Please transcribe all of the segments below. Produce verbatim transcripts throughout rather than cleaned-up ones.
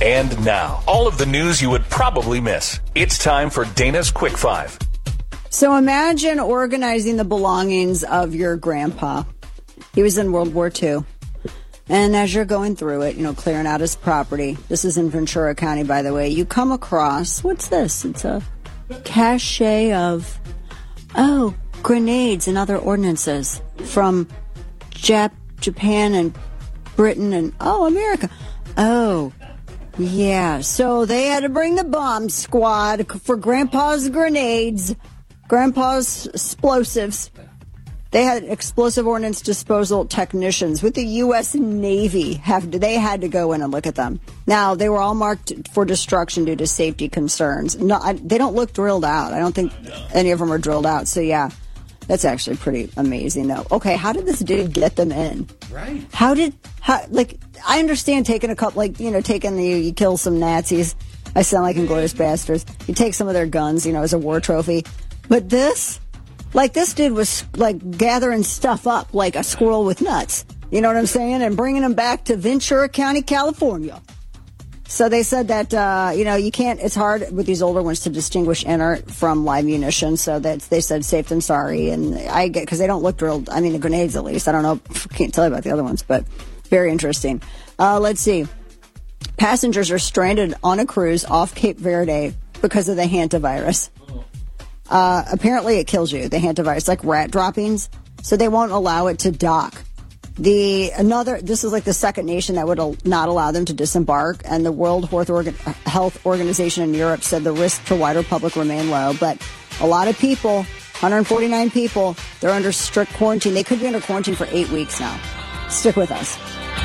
And now, all of the news you would probably miss. It's time for Dana's Quick Five. So imagine organizing the belongings of your grandpa. He was in World War Two. And as you're going through it, you know, clearing out his property, this is in Ventura County, by the way, you come across, what's this? It's a cache of, oh, grenades and other ordnances from Jap- Japan and Britain and, oh, America. Oh, yeah. So they had to bring the bomb squad for Grandpa's grenades, Grandpa's explosives. They had explosive ordnance disposal technicians with the U S Navy. Have They had to go in and look at them. Now, they were all marked for destruction due to safety concerns. No, I, they don't look drilled out. I don't think any of them are drilled out. So, yeah, that's actually pretty amazing, though. Okay, how did this dude get them in? Right. How did, how, like, I understand taking a couple, like, you know, taking the, you kill some Nazis. I sound like Inglourious Bastards. You take some of their guns, you know, as a war trophy. But this, like, this dude was, like, gathering stuff up like a squirrel with nuts. You know what I'm saying? And bringing them back to Ventura County, California. So they said that, uh, you know, you can't, it's hard with these older ones to distinguish inert from live munitions. So that they said safe than sorry. And I get, because they don't look drilled. I mean, the grenades at least. I don't know. Can't tell you about the other ones, but very interesting. Uh, let's see. Passengers are stranded on a cruise off Cape Verde because of the hantavirus. Uh, apparently it kills you, the hantavirus, like rat droppings. So they won't allow it to dock. The another, this is like the second nation that would al- not allow them to disembark. And the World Health Organization in Europe said the risk to wider public remain low. But a lot of people, one hundred forty-nine people, they're under strict quarantine. They could be under quarantine for eight weeks now. Stick with us.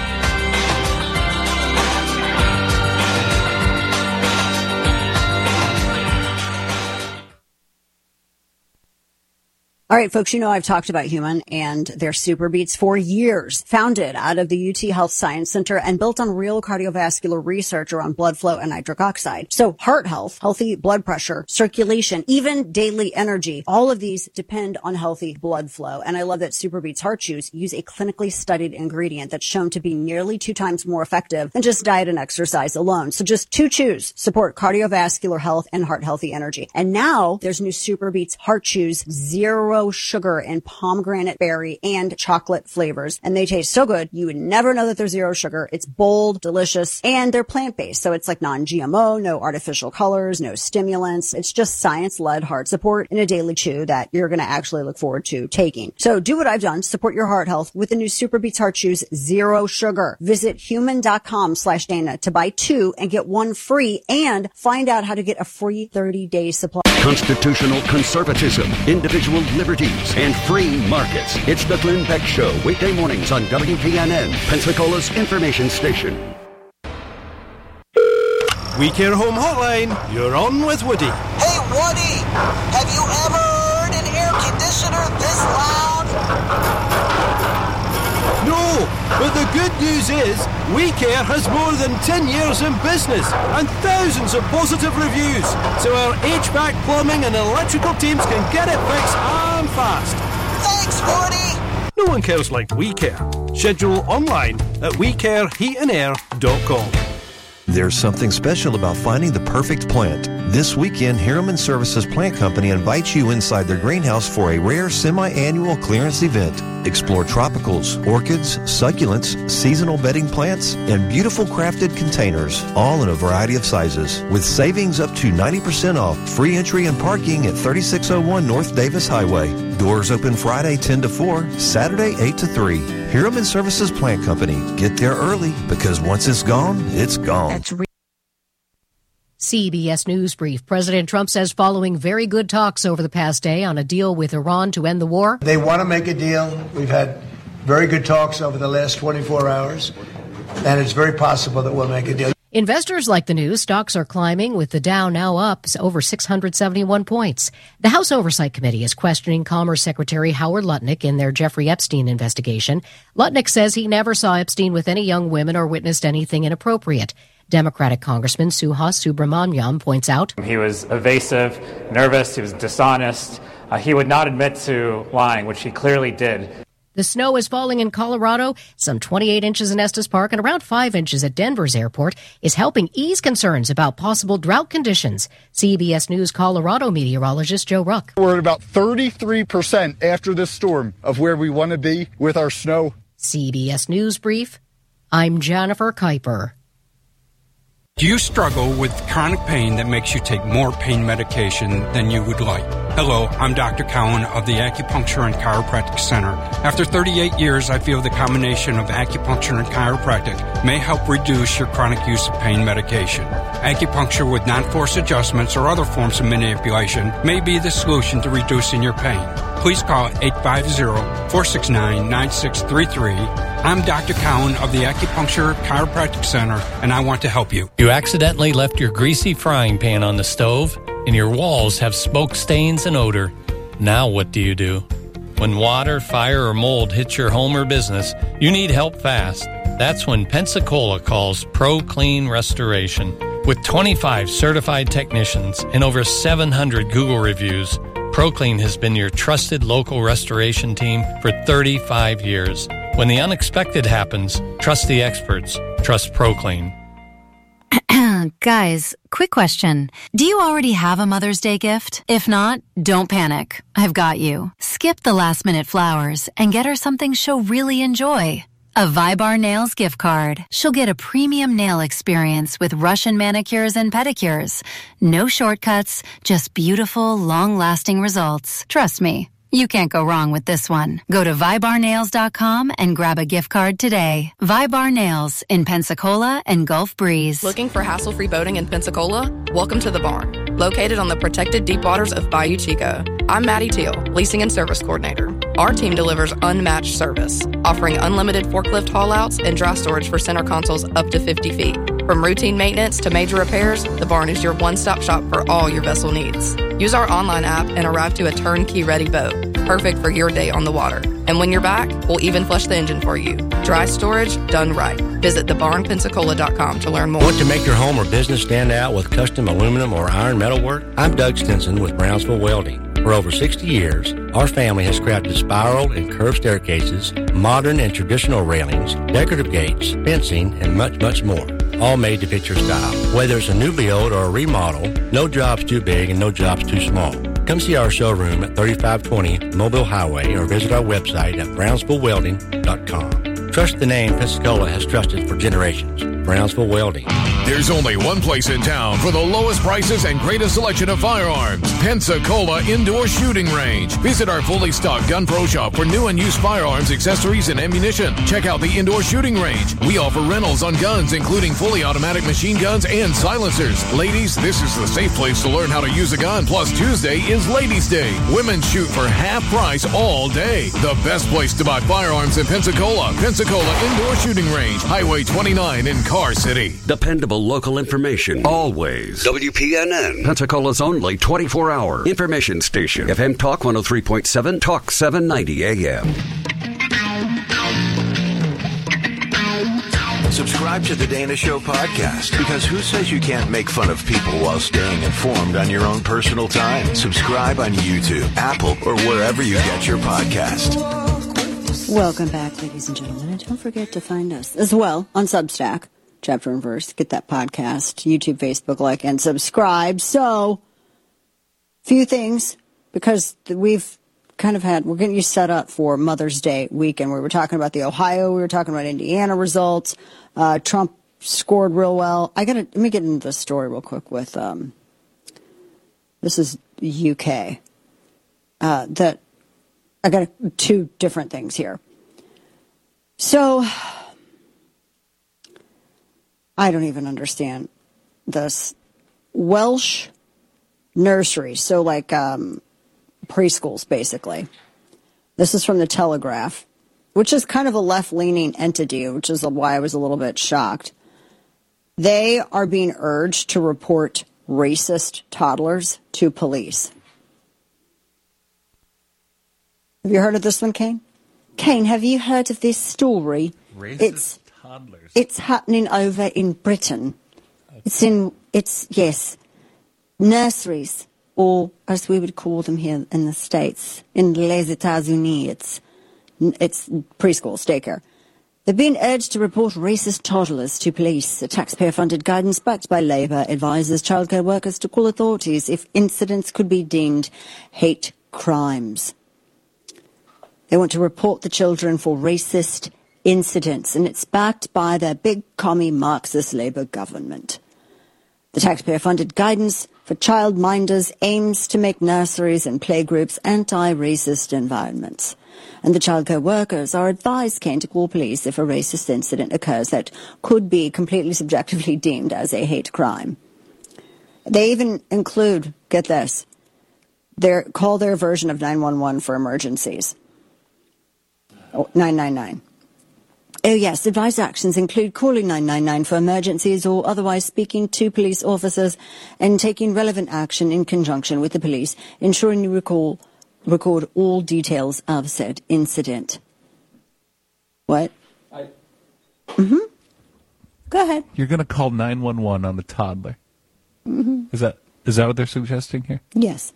All right, folks, you know I've talked about Human and their Super Beats for years. Founded out of the U T Health Science Center and built on real cardiovascular research around blood flow and nitric oxide. So heart health, healthy blood pressure, circulation, even daily energy, all of these depend on healthy blood flow. And I love that Super Beats Heart Chews use a clinically studied ingredient that's shown to be nearly two times more effective than just diet and exercise alone. So just two chews support cardiovascular health and heart healthy energy. And now there's new Super Beats Heart Chews Zero Sugar and pomegranate berry and chocolate flavors. And they taste so good, you would never know that they're zero sugar. It's bold, delicious, and they're plant-based. So it's like non-G M O, no artificial colors, no stimulants. It's just science-led heart support in a daily chew that you're going to actually look forward to taking. So do what I've done. Support your heart health with the new Super Beats Heart Chews Zero Sugar. Visit human.com slash Dana to buy two and get one free and find out how to get a free thirty-day supply. Constitutional conservatism, individual liberties, and free markets. It's the Glenn Beck Show, weekday mornings on W P N N, Pensacola's information station. We Care Home Hotline, you're on with Woody. Hey, Woody, have you ever heard an air conditioner this loud? No, but the good news is We Care has more than ten years in business and thousands of positive reviews, so our H V A C, plumbing and electrical teams can get it fixed and fast. Thanks, Woody. No one cares like We Care. Schedule online at we care heat and air dot com. There's something special about finding the perfect plant. This weekend, Harriman Services Plant Company invites you inside their greenhouse for a rare semi-annual clearance event. Explore tropicals, orchids, succulents, seasonal bedding plants, and beautiful crafted containers, all in a variety of sizes. With savings up to ninety percent off, free entry and parking at thirty-six oh one North Davis Highway. Doors open Friday ten to four, Saturday eight to three. Harriman Services Plant Company. Get there early because once it's gone, it's gone. That's re- C B S News Brief. President Trump says following very good talks over the past day on a deal with Iran to end the war. They want to make a deal. We've had very good talks over the last twenty-four hours, and it's very possible that we'll make a deal. Investors like the news. Stocks are climbing, with the Dow now up over six hundred seventy-one points. The House Oversight Committee is questioning Commerce Secretary Howard Lutnick in their Jeffrey Epstein investigation. Lutnick says he never saw Epstein with any young women or witnessed anything inappropriate. Democratic Congressman Suhas Subramanyam points out, he was evasive, nervous, he was dishonest. Uh, he would not admit to lying, which he clearly did. The snow is falling in Colorado. Some twenty-eight inches in Estes Park and around five inches at Denver's airport is helping ease concerns about possible drought conditions. C B S News Colorado meteorologist Joe Ruck. We're at about thirty-three percent after this storm of where we want to be with our snow. C B S News Brief. I'm Jennifer Kuiper. Do you struggle with chronic pain that makes you take more pain medication than you would like? Hello, I'm Doctor Cowan of the Acupuncture and Chiropractic Center. After thirty-eight years, I feel the combination of acupuncture and chiropractic may help reduce your chronic use of pain medication. Acupuncture with non-force adjustments or other forms of manipulation may be the solution to reducing your pain. Please call eight five zero, four six nine, nine six three three. I'm Doctor Cowan of the Acupuncture Chiropractic Center, and I want to help you. You accidentally left your greasy frying pan on the stove, and your walls have smoke stains and odor. Now what do you do? When water, fire, or mold hits your home or business, you need help fast. That's when Pensacola calls Pro Clean Restoration. With twenty-five certified technicians and over seven hundred Google reviews, ProClean has been your trusted local restoration team for thirty-five years. When the unexpected happens, trust the experts. Trust ProClean. Guys, quick question. Do you already have a Mother's Day gift? If not, don't panic. I've got you. Skip the last-minute flowers and get her something she'll really enjoy. A Vibar Nails gift card. She'll get a premium nail experience with Russian manicures and pedicures. No shortcuts, just beautiful, long-lasting results. Trust me, you can't go wrong with this one. Go to Vibar Nails dot com and grab a gift card today. Vibar Nails in Pensacola and Gulf Breeze. Looking for hassle-free boating in Pensacola? Welcome to the Barn, located on the protected deep waters of Bayou Chico. I'm Maddie Teal, Leasing and Service Coordinator. Our team delivers unmatched service, offering unlimited forklift haul-outs and dry storage for center consoles up to fifty feet. From routine maintenance to major repairs, the Barn is your one-stop shop for all your vessel needs. Use our online app and arrive to a turnkey-ready boat, perfect for your day on the water. And when you're back, we'll even flush the engine for you. Dry storage done right. Visit the barn pensacola dot com to learn more. Want to make your home or business stand out with custom aluminum or iron metalwork? I'm Doug Stinson with Brownsville Welding. For over sixty years, our family has crafted spiral and curved staircases, modern and traditional railings, decorative gates, fencing, and much, much more. All made to fit your style. Whether it's a new build or a remodel, no job's too big and no job's too small. Come see our showroom at thirty-five twenty Mobile Highway or visit our website at brownsville welding dot com. Trust the name Pensacola has trusted for generations. Brownsville Welding. There's only one place in town for the lowest prices and greatest selection of firearms. Pensacola Indoor Shooting Range. Visit our fully stocked Gun Pro Shop for new and used firearms, accessories, and ammunition. Check out the Indoor Shooting Range. We offer rentals on guns, including fully automatic machine guns and silencers. Ladies, this is the safe place to learn how to use a gun. Plus, Tuesday is Ladies' Day. Women shoot for half price all day. The best place to buy firearms in Pensacola. Pensacola Indoor Shooting Range. Highway twenty-nine in Car City. Dependable local information, always. W P N N, Pensacola's only twenty-four hour information station. F M Talk one oh three point seven, Talk seven ninety A M. Subscribe to the Dana Show podcast, because who says you can't make fun of people while staying informed on your own personal time? Subscribe on YouTube, Apple, or wherever you get your podcast. Welcome back, ladies and gentlemen, and don't forget to find us as well on Substack, Chapter and Verse. Get that podcast, YouTube, Facebook, like, and subscribe. So, few things, because we've kind of had, we're getting you set up for Mother's Day weekend. We were talking about the Ohio, we were talking about Indiana results. Uh, Trump scored real well. I gotta, let me get into this story real quick with, um, this is U K. Uh, that, I got two different things here. So, I don't even understand this. Welsh nurseries, so like um, preschools, basically. This is from the Telegraph, which is kind of a left-leaning entity, which is why I was a little bit shocked. They are being urged to report racist toddlers to police. Have you heard of this one, Kane? Kane, have you heard of this story? Racist it's, toddlers. It's happening over in Britain. Okay. It's in, it's, yes, nurseries, or as we would call them here in the States, in les États-Unis, it's It's preschools, daycare. They've been urged to report racist toddlers to police. A taxpayer-funded guidance backed by Labour advises childcare workers to call authorities if incidents could be deemed hate crimes. They want to report the children for racist incidents, and it's backed by their big commie Marxist Labour government. The taxpayer-funded guidance for childminders aims to make nurseries and playgroups anti-racist environments. And the childcare workers are advised, Kane, to call police if a racist incident occurs that could be completely subjectively deemed as a hate crime. They even include, get this, their, call their version of nine one one for emergencies. Oh, nine nine nine. Oh, yes, advised actions include calling nine nine nine for emergencies or otherwise speaking to police officers and taking relevant action in conjunction with the police, ensuring you recall record all details of said incident. What? I... Mm-hmm. Go ahead. You're going to call nine one one on the toddler. Mm-hmm. Is that is that what they're suggesting here? Yes.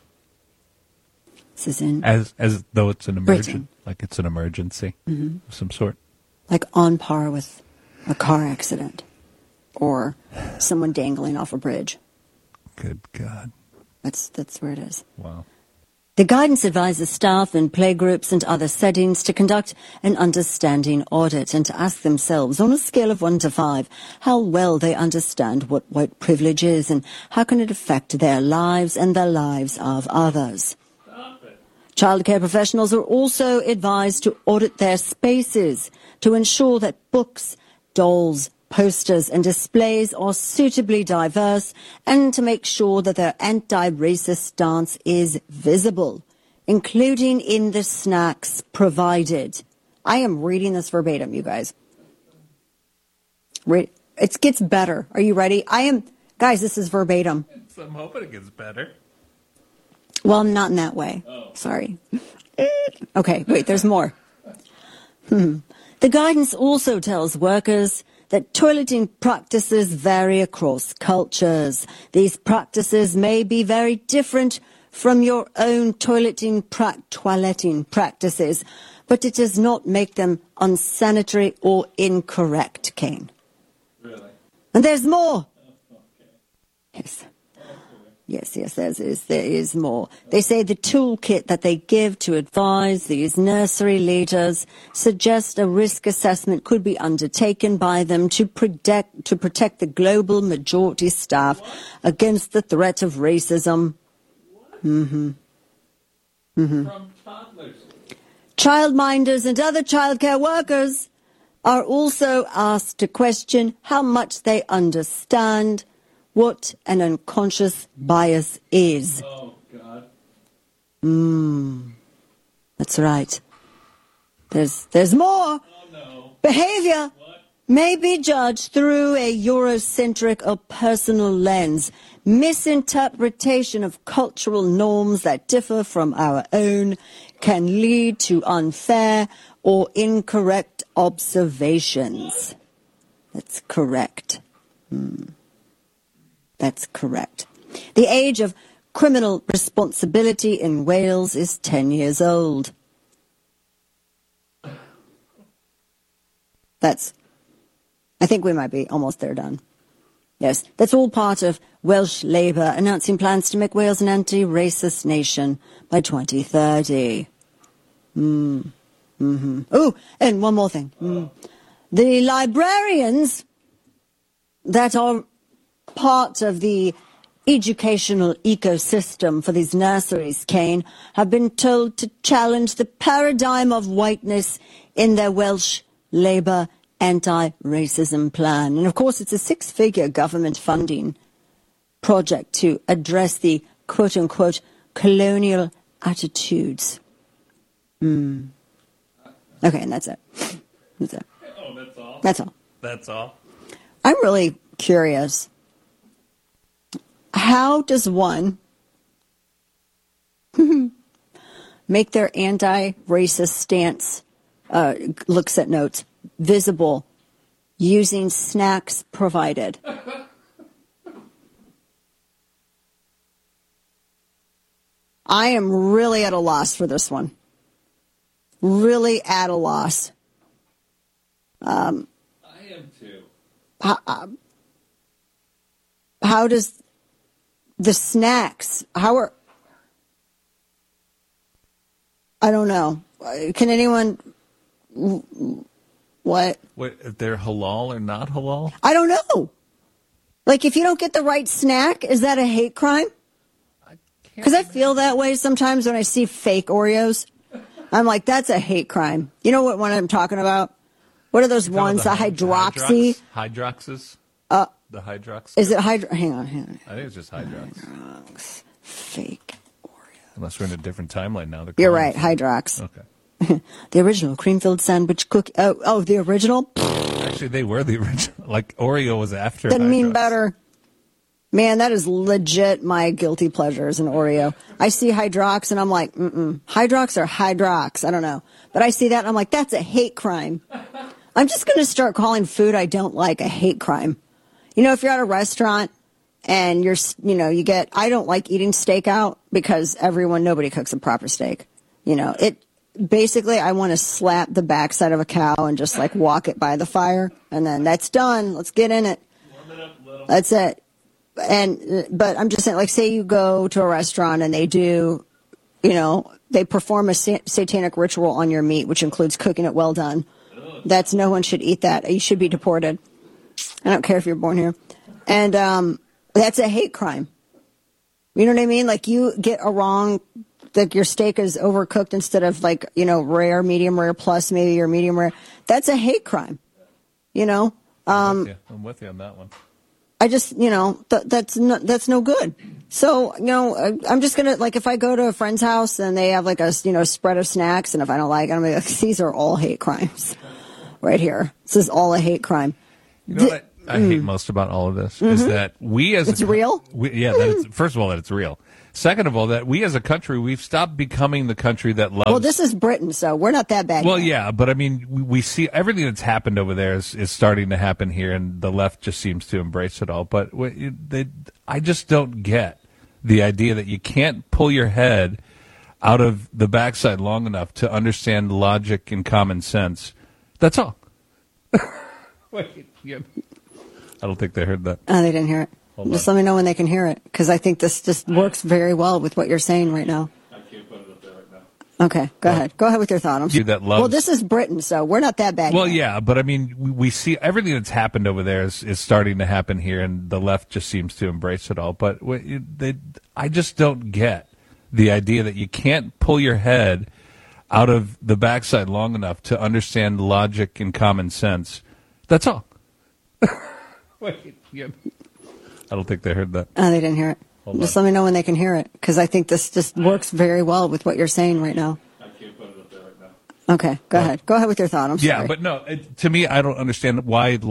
This is in... As as though it's an emergency, Britain. like it's an emergency Mm-hmm. of some sort. Like on par with a car accident or someone dangling off a bridge. Good God. That's that's where it is. Wow. The guidance advises staff in playgroups and other settings to conduct an understanding audit and to ask themselves, on a scale of one to five, how well they understand what white privilege is and how can it affect their lives and the lives of others. Childcare professionals are also advised to audit their spaces to ensure that books, dolls, posters and displays are suitably diverse and to make sure that their anti-racist stance is visible, including in the snacks provided. I am reading this verbatim, you guys. Re- it gets better. Are you ready? I am, guys, this is verbatim. So I'm hoping it gets better. Well, I'm not in that way. Oh. Sorry. Okay, wait, there's more. Hmm. The guidance also tells workers that toileting practices vary across cultures. These practices may be very different from your own toileting, pra- toileting practices, but it does not make them unsanitary or incorrect, Kane. Really? And there's more. Oh, okay. Yes. Yes, yes, there is, there is more. They say the toolkit that they give to advise these nursery leaders suggest a risk assessment could be undertaken by them to protect, to protect the global majority staff against the threat of racism. Mm-hmm. Mm-hmm. From toddlers. Childminders and other childcare workers are also asked to question how much they understand what an unconscious bias is. Oh, God. Mm. That's right. There's there's more. Oh, no. Behavior What? may be judged through a Eurocentric or personal lens. Misinterpretation of cultural norms that differ from our own can lead to unfair or incorrect observations. That's correct. Hmm. That's correct. The age of criminal responsibility in Wales is ten years old. That's, I think we might be almost there done. Yes, that's all part of Welsh Labour announcing plans to make Wales an anti-racist nation by twenty thirty. Mm. Mm-hmm. Oh, and one more thing. Mm. The librarians that are part of the educational ecosystem for these nurseries, Kane, have been told to challenge the paradigm of whiteness in their Welsh Labour anti-racism plan. And of course, it's a six-figure government funding project to address the quote-unquote colonial attitudes. Mm. Okay, and that's it. That's it. Oh, that's all? That's all. That's all? I'm really curious. How does one make their anti-racist stance, uh, looks at notes, visible using snacks provided? I am really at a loss for this one. really at a loss. Um, I am too. How, um, how does the snacks, how are, I don't know. Can anyone, what? Wait, if they're halal or not halal? I don't know. Like, if you don't get the right snack, is that a hate crime? Because I feel that way sometimes when I see fake Oreos. I'm like, that's a hate crime. You know what one I'm talking about? What are those ones? The, the hydroxy? Hydrox, hydroxes? Uh, the hydrox? Is it hydro? Hang on, hang on. I think it's just hydrox. Hydrox. Fake Oreo. Unless we're in a different timeline now. You're right, hydrox. Okay. The original cream-filled sandwich cookie. Oh, oh, the original? Actually, they were the original. Like, Oreo was after Doesn't hydrox. mean better. Man, that is legit my guilty pleasure is an Oreo. I see Hydrox and I'm like, mm-mm. Hydrox or Hydrox? I don't know. But I see that and I'm like, that's a hate crime. I'm just going to start calling food I don't like a hate crime. You know, if you're at a restaurant and you're, you know, you get, I don't like eating steak out because everyone, nobody cooks a proper steak. You know, it, basically I want to slap the backside of a cow and just like walk it by the fire and then that's done. Let's get in it. That's it. And, but I'm just saying, like, say you go to a restaurant and they do, you know, they perform a sa- satanic ritual on your meat, which includes cooking it well done. That's, no one should eat that. You should be deported. I don't care if you're born here. And, um, that's a hate crime. You know what I mean? Like, you get a wrong, like, your steak is overcooked instead of, like, you know, rare, medium rare, plus maybe your medium rare. That's a hate crime. You know? Um, I'm with you. I'm with you on that one. I just, you know, th- that's no, that's no good. So, you know, I, I'm just going to, like, if I go to a friend's house and they have, like, a, you know, spread of snacks, and if I don't like it, I'm going to be like, these are all hate crimes right here. This is all a hate crime. You know what I, I mm. hate most about all of this mm-hmm. is that we as It's a, real? We, yeah, that it's, first of all, that it's real. Second of all, that we as a country, we've stopped becoming the country that loves... Well, this is Britain, so we're not that bad Well, yet. yeah, but I mean, we, we see everything that's happened over there is, is starting to happen here, and the left just seems to embrace it all. But we, they, I just don't get the idea that you can't pull your head out of the backside long enough to understand logic and common sense. That's all. Wait, yeah. I don't think they heard that. Oh, they didn't hear it. Hold just on. let me know when they can hear it, because I think this just works very well with what you're saying right now. I can't put it up there right now. Okay, go Well, ahead. Go ahead with your thought. I'm you that loves- well, this is Britain, so we're not that bad Well, yet. yeah, but I mean, we, we see everything that's happened over there is, is starting to happen here, and the left just seems to embrace it all. But we, they, I just don't get the idea that you can't pull your head out of the backside long enough to understand logic and common sense. That's all. Wait, yeah. I don't think they heard that. Oh, they didn't hear it. Hold just on. let me know when they can hear it, because I think this just works very well with what you're saying right now. I can't put it up there right now. Okay, go Well, ahead. Go ahead with your thought. I'm sorry. Yeah, but no, it, to me, I don't understand why